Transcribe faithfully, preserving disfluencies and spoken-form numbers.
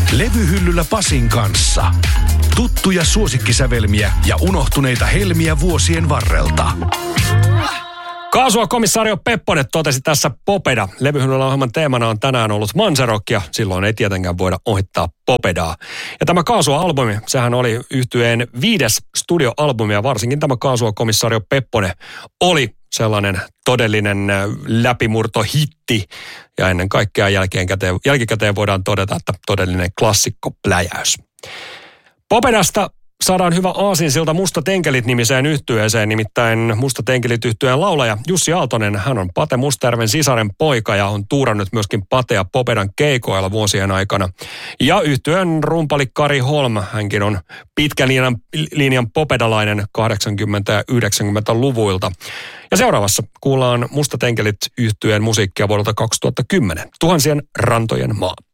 Levyhyllyllä Pasin kanssa. Tuttuja suosikkisävelmiä ja unohtuneita helmiä vuosien varrelta. Kaasua komissaario Pepponen totesi tässä Popeda. Levyhyllyllä ohjelman teemana on tänään ollut Manzarok ja silloin ei tietenkään voida ohittaa Popedaa. Ja tämä Kaasua-albumi, sehän oli yhtyeen viides studioalbumi ja varsinkin tämä Kaasua komissaario Pepponen oli sellainen todellinen läpimurtohitti. Ja ennen kaikkea jälkikäteen, jälkikäteen voidaan todeta, että todellinen klassikkopläjäys. Popedasta saadaan hyvä aasinsilta Musta Tenkelit-nimiseen yhtyeeseen, nimittäin Musta Tenkelit-yhtyeen laulaja Jussi Aaltonen, hän on Pate Mustajärven sisaren poika ja on tuurannut myöskin Patea Popedan keikoilla vuosien aikana. Ja yhtyeen rumpali Kari Holm, hänkin on pitkän linjan, linjan popedalainen kahdeksankymmentä- ja yhdeksänkymmentäluvuilta. Ja seuraavassa kuullaan Musta Tenkelit-yhtyeen musiikkia vuodelta kaksituhattakymmenen, Tuhansien rantojen maa.